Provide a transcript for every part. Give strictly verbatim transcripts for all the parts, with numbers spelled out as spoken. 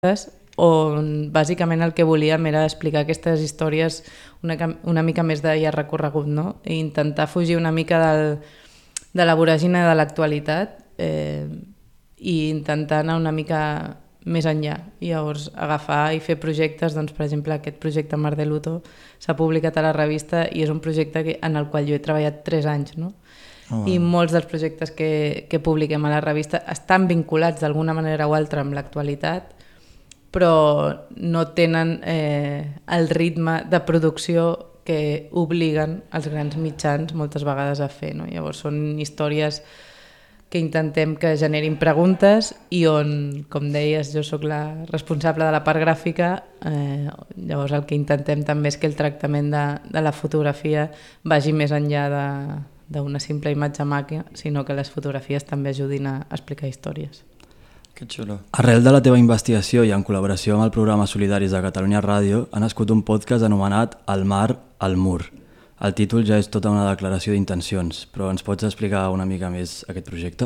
on bàsicament el que volíem era explicar aquestes històries una, una mica més de ja recorregut, no? I intentar fugir una mica del, de la voràgina de l'actualitat eh, i intentar anar una mica més enllà. I llavors agafar i fer projectes, doncs, per exemple, aquest projecte Mar de Luto s'ha publicat a la revista i és un projecte que, en el qual jo he treballat tres anys, no? Oh, I molts dels projectes que, que publiquem a la revista estan vinculats d'alguna manera o altra amb l'actualitat, però no tenen eh, el ritme de producció que obliguen els grans mitjans moltes vegades a fer, no? Llavors són històries que intentem que generin preguntes i on, com deies, jo sóc la responsable de la part gràfica, eh, llavors el que intentem també és que el tractament de, de la fotografia vagi més enllà de d'una simple imatge màquina, sinó que les fotografies també ajudin a explicar històries. Que xulo. Arrel de la teva investigació i en col·laboració amb el programa Solidaris de Catalunya Ràdio, ha nascut un podcast anomenat El mar, al mur. El títol ja és tota una declaració d'intencions, però ens pots explicar una mica més aquest projecte?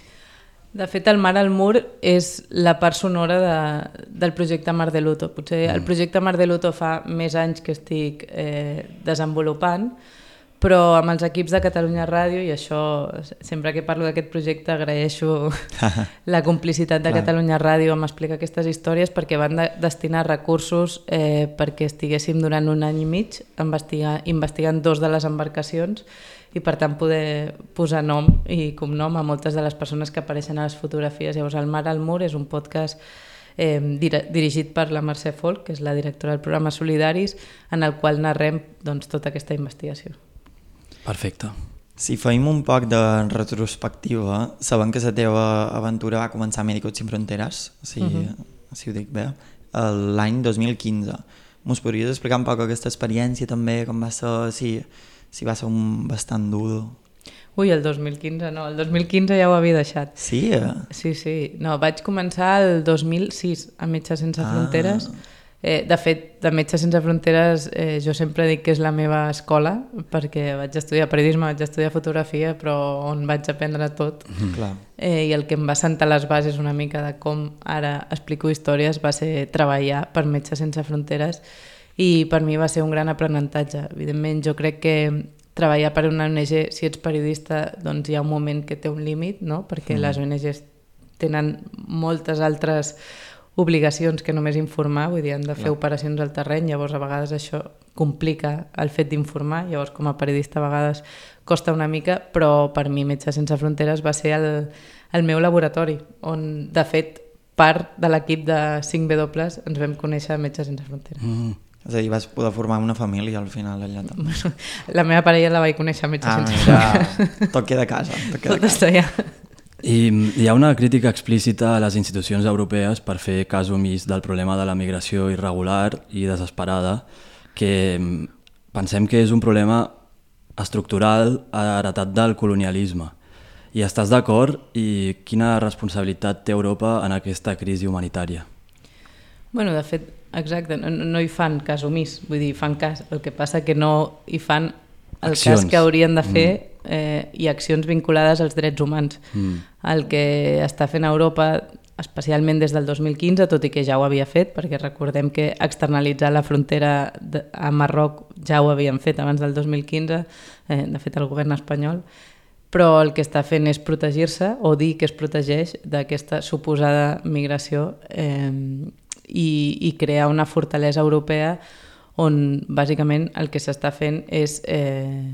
De fet, El mar, al mur és la part sonora de, del projecte Mar de Luto. Potser mm. el projecte Mar de Luto fa més anys que estic eh, desenvolupant, però amb els equips de Catalunya Ràdio, i això sempre que parlo d'aquest projecte agraeixo la complicitat de Catalunya Ràdio amb explicar aquestes històries, perquè van de destinar recursos eh, perquè estiguéssim durant un any i mig investigar, investigant dos de les embarcacions i per tant poder posar nom i cognom a moltes de les persones que apareixen a les fotografies. Llavors El mar, al mur és un podcast eh, dirigit per la Mercè Folk, que és la directora del programa Solidaris, en el qual narrem doncs, tota aquesta investigació. Perfecte. Si feim un poc de retrospectiva, sabem que la teva aventura va començar a Médicos Sin Fronteras, si, uh-huh. si ho dic bé, l'any dos mil quinze. Mos podries explicar un poc aquesta experiència també, com va ser, si, si va ser un bastant dur? Ui, el dos mil quinze no, el dos mil quinze ja ho havia deixat. Sí? Sí, sí. No, vaig començar el dos mil sis a Metges Sense ah. Fronteres. Eh, de fet, de Metges Sense Fronteres eh, jo sempre dic que és la meva escola, perquè vaig estudiar periodisme, vaig estudiar fotografia, però on vaig aprendre tot. Mm. Clar. Eh, I el que em va sentar les bases una mica de com ara explico històries va ser treballar per Metges Sense Fronteres, i per mi va ser un gran aprenentatge. Evidentment, jo crec que treballar per una O N G, si ets periodista, doncs hi ha un moment que té un límit, no? Perquè mm. les O N Ges tenen moltes altres obligacions que només informar, vull dir, han de fer Clar. operacions al terreny, llavors a vegades això complica el fet d'informar, llavors com a periodista a vegades costa una mica, però per mi Metges Sense Fronteres va ser el, el meu laboratori, on de fet part de l'equip de cinc W ens vam conèixer a Metges Sense Fronteres. Mm. És a dir, vas poder formar una família al final allà també. La meva parella la vaig conèixer a Metges ah, Sense Fronteres. Ja. Tot queda a casa. Tot, queda tot està allà. I hi ha una crítica explícita a les institucions europees per fer cas omís del problema de la migració irregular i desesperada, que pensem que és un problema estructural heretat del colonialisme. I estàs d'acord? I quina responsabilitat té Europa en aquesta crisi humanitària? Bueno, de fet, exacte, no, no hi fan cas omís, vull dir, fan cas, el que passa que no hi fan el accions. Cas que haurien de fer mm. eh, i accions vinculades als drets humans. Mm. El que està fent Europa, especialment des del dos mil quinze, tot i que ja ho havia fet, perquè recordem que externalitzar la frontera de, a Marroc ja ho havien fet abans del dos mil quinze, eh, de fet el govern espanyol, però el que està fent és protegir-se o dir que es protegeix d'aquesta suposada migració eh, i, i crear una fortalesa europea on bàsicament el que s'està fent és eh,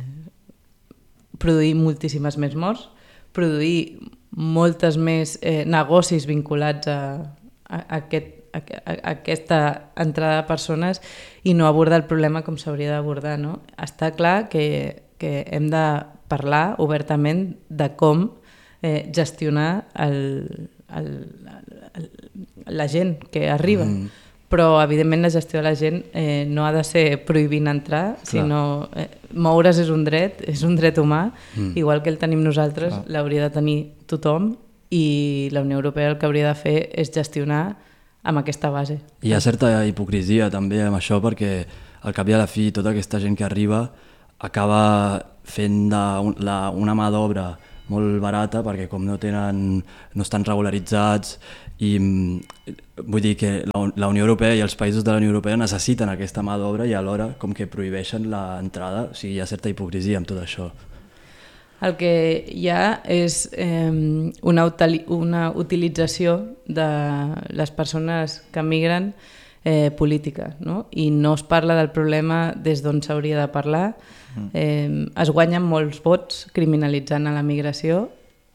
produir moltíssimes més morts, produir moltes més eh, negocis vinculats a, a, a, aquest, a, a aquesta entrada de persones i no abordar el problema com s'hauria d'abordar, no? Està clar que, que hem de parlar obertament de com eh, gestionar el, el, el, la gent que arriba. Mm. Però evidentment la gestió de la gent eh, no ha de ser prohibint entrar, Clar. sinó eh, moure's és un dret, és un dret humà, mm. igual que el tenim nosaltres, l'hauria de tenir tothom, i la Unió Europea el que hauria de fer és gestionar amb aquesta base. Hi ha certa hipocresia també amb això, perquè al cap i a la fi tota aquesta gent que arriba acaba fent de un, la, una mà d'obra molt barata, perquè com no tenen, no estan regularitzats I vull dir que la Unió Europea i els països de la Unió Europea necessiten aquesta mà d'obra i alhora com que prohibeixen l'entrada, o sigui, hi ha certa hipocresia amb tot això. El que hi ha és eh, una, una utilització de les persones que migren eh, política, no? I no es parla del problema des d'on s'hauria de parlar. Eh, es guanyen molts vots criminalitzant a la migració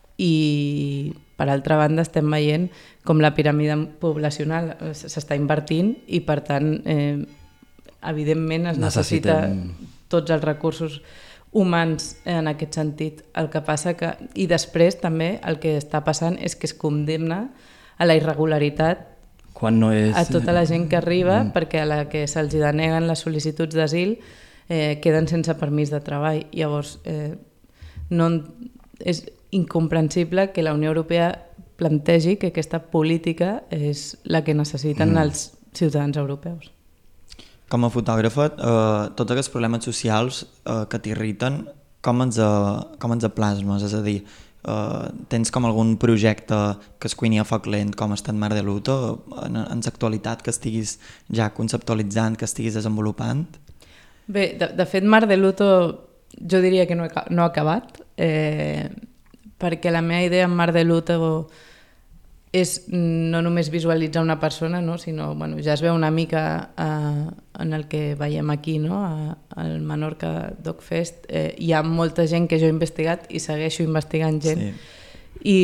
i per altra banda estem veient com la piràmide poblacional s'està invertint i per tant eh, evidentment es necessita tots els recursos humans en aquest sentit. El que passa que, i després també el que està passant és que es condemna a la irregularitat quan no és... a tota la gent que arriba mm. perquè a la que se'ls deneguen les sol·licituds d'asil eh, queden sense permís de treball. Llavors eh, no, és incomprensible que la Unió Europea plantegi que aquesta política és la que necessiten mm. els ciutadans europeus. Com a fotògrafa, eh, tots aquests problemes socials eh, que t'irriten, com ens, eh, com ens plasmes? És a dir, eh, tens com algun projecte que es cuini a foc lent, com ha estat Mar de Luto, en, en l'actualitat que estiguis ja conceptualitzant, que estiguis desenvolupant? Bé, de, de fet, Mar de Luto jo diria que no, he, no ha acabat, eh, perquè la meva idea en Mar de Luto és no només visualitzar una persona, no? Sinó bueno, ja es veu una mica eh, en el que veiem aquí, no? A, al Menorca Dog Fest. Eh, hi ha molta gent que jo he investigat i segueixo investigant gent. Sí. I,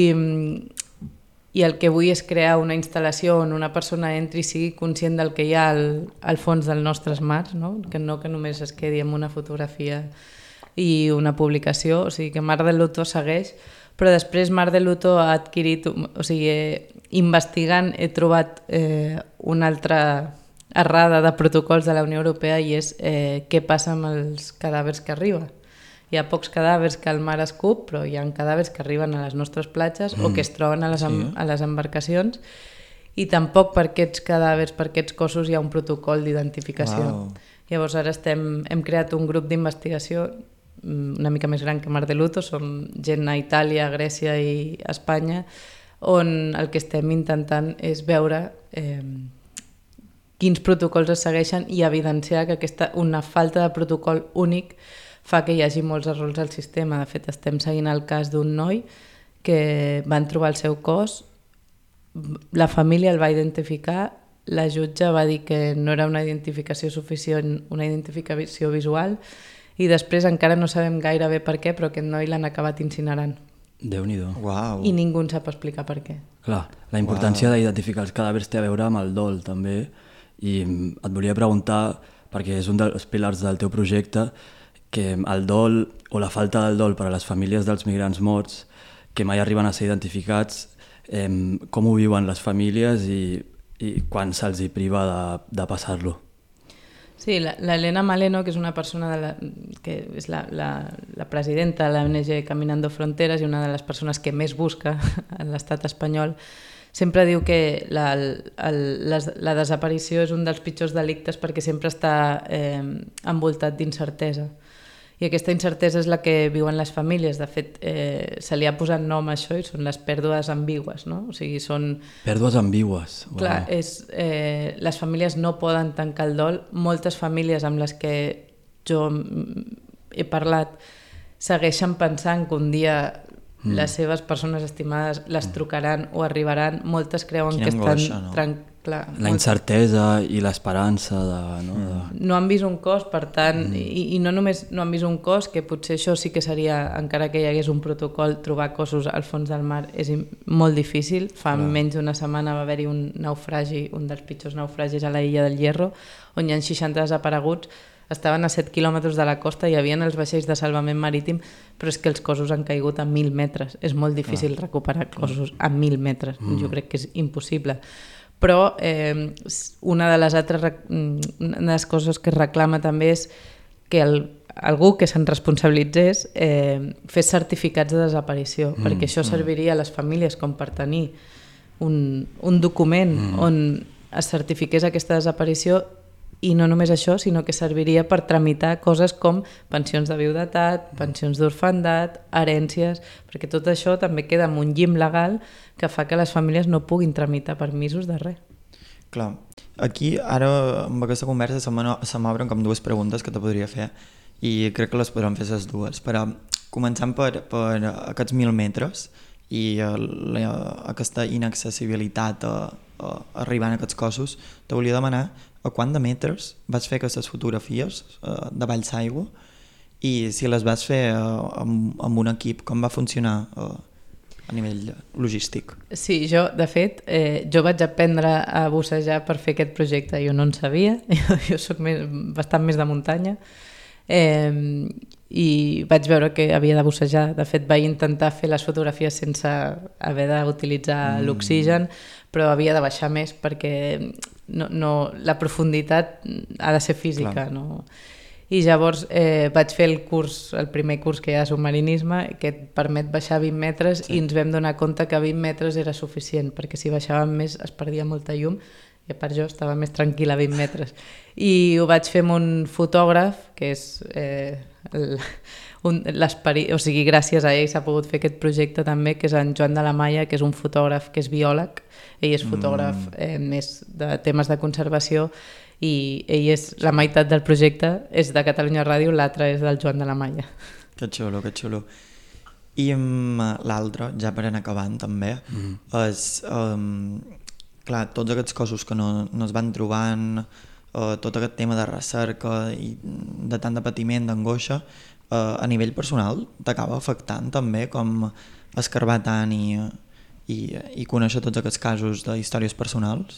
I el que vull és crear una instal·lació on una persona entri i sigui conscient del que hi ha al, al fons dels nostres mars, no? Que no que només es quedi amb una fotografia i una publicació. O sigui que Mar de Luto segueix, però després Mar de Luto ha adquirit, o sigui, investigant he trobat eh, una altra errada de protocols de la Unió Europea i és eh, què passa amb els cadàvers que arriben. Hi ha pocs cadàvers que el mar escup, però hi ha cadàvers que arriben a les nostres platges mm. o que es troben a les, sí. a les embarcacions i tampoc per aquests cadàvers, per aquests cossos hi ha un protocol d'identificació. Wow. Llavors ara estem, hem creat un grup d'investigació una mica més gran que Mar de Luto, som gent a Itàlia, a Grècia i a Espanya, on el que estem intentant és veure eh, quins protocols es segueixen i evidenciar que aquesta, una falta de protocol únic fa que hi hagi molts errors al sistema. De fet, estem seguint el cas d'un noi que van trobar el seu cos, la família el va identificar, la jutge va dir que no era una identificació suficient, una identificació visual, i després encara no sabem gaire bé per què, però aquest noi l'han acabat incinerant. Déu-n'hi-do. Wow. I ningú en sap explicar per què. Clar, la importància wow. d'identificar els cadàvers té a veure amb el dol també, i et volia preguntar, perquè és un dels pilars del teu projecte, que el dol o la falta del dol per a les famílies dels migrants morts que mai arriben a ser identificats, eh, com ho viuen les famílies i, i quan se'ls hi priva de, de passar-lo. Sí, l'Helena Maleno, que és una persona de la, que és la, la, la presidenta de l'O N G Caminando Fronteras i una de les persones que més busca en l'estat espanyol, sempre diu que la, el, la, la desaparició és un dels pitjors delictes perquè sempre està eh, envoltat d'incertesa. I aquesta incertesa és la que viuen les famílies. De fet, eh, se li ha posat nom a això i són les pèrdues ambigües, no? O sigui, són... Pèrdues ambigües. Wow. Clar, és, eh, les famílies no poden tancar el dol. Moltes famílies amb les que jo he parlat segueixen pensant que un dia mm. les seves persones estimades les trucaran o arribaran. Moltes creuen Quina que estan... Angoixa, no? Tran... Clar, la incertesa i l'esperança de, no, de... no han vist un cos, per tant, mm. i, i no només no han vist un cos, que potser això sí que seria, encara que hi hagués un protocol, trobar cossos al fons del mar és molt difícil. Fa Clar. menys d'una setmana va haver-hi un naufragi, un dels pitjors naufragis a la illa del Hierro, on hi ha seixanta desapareguts, estaven a set quilòmetres de la costa, hi havia els vaixells de salvament marítim, però és que els cossos han caigut a mil metres. És molt difícil Clar. recuperar cossos a mil metres, mm. jo crec que és impossible. Però eh, una de les altres una de les coses que es reclama també és que el, algú que se'n responsabilitzés eh, fes certificats de desaparició, mm, perquè això serviria a les famílies com per tenir un, un document mm. on es certifiqués aquesta desaparició i no només això, sinó que serviria per tramitar coses com pensions de viudetat, pensions d'orfandat, herències, perquè tot això també queda amb un llim legal que fa que les famílies no puguin tramitar permisos de res. Clar, aquí ara amb aquesta conversa se m'obren com dues preguntes que te podria fer i crec que les podrem fer les dues, però començant per, per aquests mil metres i la, aquesta inaccessibilitat a, a arribar a aquests cossos, te volia demanar a quant de metres vas fer aquestes fotografies uh, de Vallsaigua i si les vas fer uh, amb, amb un equip, com va funcionar uh, a nivell logístic? Sí, jo, de fet, eh, jo vaig aprendre a bussejar per fer aquest projecte, jo no en sabia, jo, jo soc més, bastant més de muntanya, eh, i vaig veure que havia de bussejar. De fet, vaig intentar fer les fotografies sense haver d'utilitzar mm. l'oxigen, però havia de baixar més perquè no, no, la profunditat ha de ser física. No? I llavors eh, vaig fer el curs, el primer curs que hi ha de submarinisme, que et permet baixar vint metres, sí. I ens vam donar compte que vint metres era suficient, perquè si baixàvem més es perdia molta llum, i a part jo estava més tranquil·la a vint metres. I ho vaig fer amb un fotògraf, que és eh, l'esperit, o sigui, gràcies a ell s'ha pogut fer aquest projecte també, que és en Joan de la Malla, que és un fotògraf que és biòleg, ell és fotògraf eh, més de temes de conservació, i ell és, la meitat del projecte és de Catalunya Ràdio, l'altre és del Joan de la Malla. Que xulo, que xulo. I um, l'altre, ja per anar acabant també, mm. és, um, clar, tots aquests cossos que no, no es van trobant, uh, tot aquest tema de recerca i de tant de patiment, d'angoixa, uh, a nivell personal t'acaba afectant també, com escarbar tant i, i, i conèixer tots aquests casos de històries personals?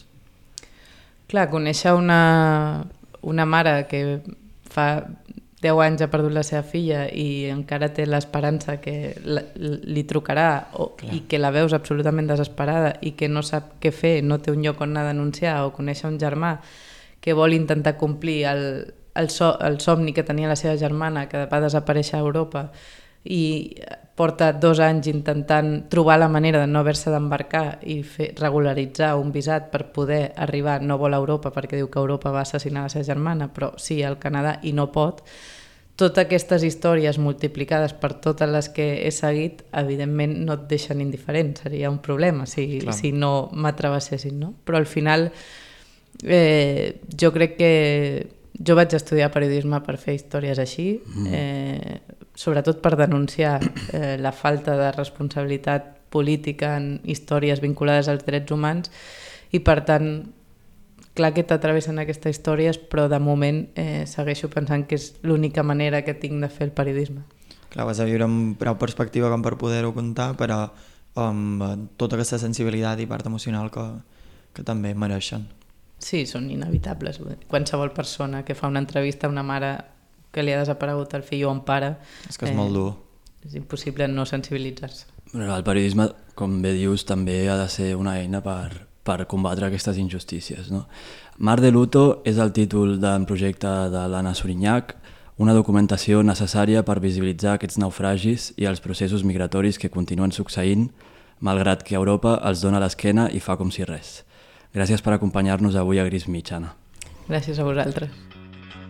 Clar, conèixer una, una mare que fa deu anys ha perdut la seva filla i encara té l'esperança que la, li trucarà o, i que la veus absolutament desesperada i que no sap què fer, no té un lloc on anar a denunciar, o conèixer un germà que vol intentar complir el, el, so, el somni que tenia la seva germana, que va desaparèixer a Europa i porta dos anys intentant trobar la manera de no haver-se d'embarcar i fer, regularitzar un visat per poder arribar, no vol a Europa perquè diu que Europa va assassinar la seva germana, però sí al Canadà i no pot. Totes aquestes històries multiplicades per totes les que he seguit, evidentment no et deixen indiferent, seria un problema si, si no m'atravessessin, no? Però al final eh, jo crec que jo vaig estudiar periodisme per fer històries així, eh, sobretot per denunciar eh, la falta de responsabilitat política en històries vinculades als drets humans i per tant, clar que t'atravessen aquestes històries, però de moment eh, segueixo pensant que és l'única manera que tinc de fer el periodisme. Clar, vas a viure amb prou perspectiva com per poder-ho contar, però amb tota aquesta sensibilitat i part emocional que, que també mereixen. Sí, són inevitables. Qualsevol persona que fa una entrevista a una mare que li ha desaparegut el fill o un pare... És que és eh, molt dur. És impossible no sensibilitzar-se. El periodisme, com bé dius, també ha de ser una eina per, per combatre aquestes injustícies, no? Mar de Luto és el títol d'un projecte de l'Anna Sorinyac, una documentació necessària per visibilitzar aquests naufragis i els processos migratoris que continuen succeint, malgrat que Europa els dona l'esquena i fa com si res. Gràcies per acompanyar-nos avui a Gris Mitjana. Gràcies a vosaltres.